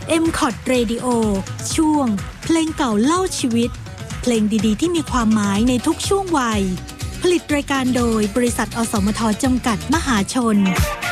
MCOT Radio ช่วงเพลงเก่าเล่าชีวิตเพลงดีๆที่มีความหมายในทุกช่วงวัยผลิตรายการโดยบริษัทอสมทจำกัดมหาชน